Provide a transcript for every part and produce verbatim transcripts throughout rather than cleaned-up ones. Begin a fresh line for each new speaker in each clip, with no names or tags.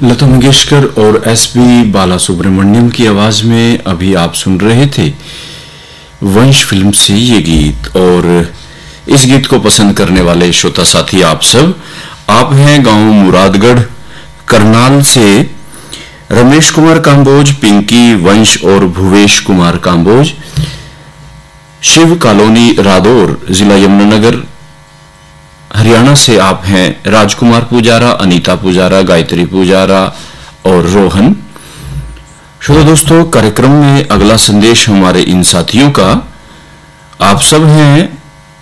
लता मंगेशकर और S P Balasubrahmanyam की आवाज में अभी आप सुन रहे थे वंश फिल्म से ये गीत। और इस गीत को पसंद करने वाले श्रोता साथी आप सब, आप हैं गांव मुरादगढ़ करनाल से रमेश कुमार कांबोज, पिंकी, वंश और भुवेश कुमार कांबोज। शिव कॉलोनी रादौर, जिला यमुनानगर हरियाणा से आप हैं राजकुमार पुजारा, अनीता पुजारा, गायत्री पुजारा और रोहन। श्रोता दोस्तों, कार्यक्रम में अगला संदेश हमारे इन साथियों का। आप सब हैं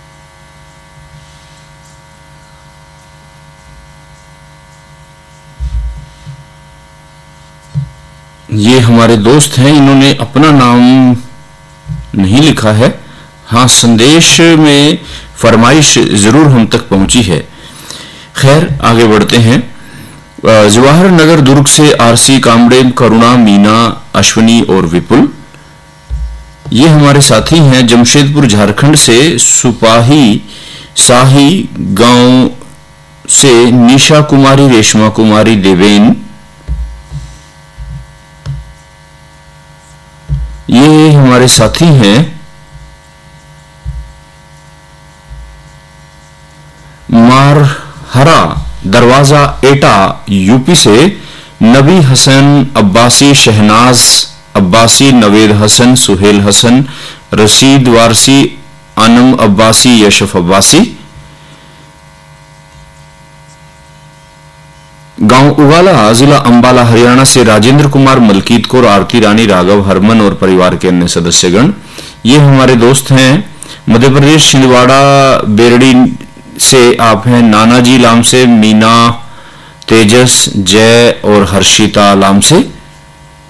ये हमारे दोस्त हैं, इन्होंने अपना नाम नहीं लिखा है। हाँ, संदेश में फरमाइश जरूर हम तक पहुंची है। खैर, आगे बढ़ते हैं। जवाहर नगर दुर्ग से आरसी कामड़े, करुणा, मीना, अश्विनी और विपुल ये हमारे साथी हैं। जमशेदपुर झारखंड से सुपाही शाही गांव से निशा कुमारी, रेशमा कुमारी, देवेन ये हमारे साथी हैं। मारहरा दरवाजा एटा यूपी से नबी हसन अब्बासी, शहनाज अब्बासी, नवेद हसन, सुहेल हसन, रशीद वारसी, अनम अब्बासी, यशफ अब्बासी। गांव उगाला, जिला अंबाला हरियाणा से राजेंद्र कुमार, मलकीत कौर, आरती रानी, राघव, हरमन और परिवार के अन्य सदस्यगण ये हमारे दोस्त हैं। मध्य प्रदेश छिंदवाड़ा बेरड़ी से आप हैं नानाजी लाम से, मीना, तेजस, जय और हर्षिता लाम से।